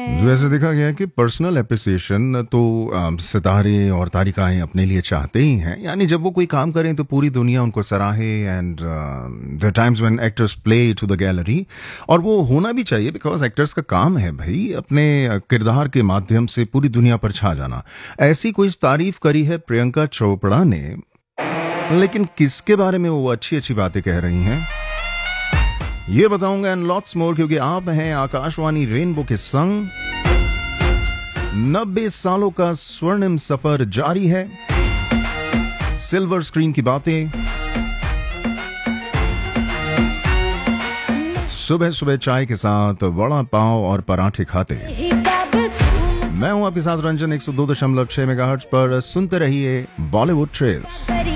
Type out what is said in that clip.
वैसे देखा गया है कि पर्सनल एप्रिसिएशन तो सितारे और तारिकाएं अपने लिए चाहते ही हैं, यानी जब वो कोई काम करें तो पूरी दुनिया उनको सराहे। And the times when actors play to the gallery, और वो होना भी चाहिए बिकॉज एक्टर्स का काम है भाई अपने किरदार के माध्यम से पूरी दुनिया पर छा जाना। ऐसी कुछ तारीफ करी है प्रियंका चोपड़ा ने, लेकिन किसके बारे में वो अच्छी अच्छी बातें कह रही हैं ये बताऊंगा एंड लॉट्स मोर, क्योंकि आप हैं आकाशवाणी रेनबो के संग। 90 सालों का स्वर्णिम सफर जारी है, सिल्वर स्क्रीन की बातें सुबह सुबह चाय के साथ वड़ा पाव और पराठे खाते। मैं हूं आपके साथ रंजन 102.6 मेगाहर्ट्ज पर। सुनते रहिए बॉलीवुड ट्रेल्स।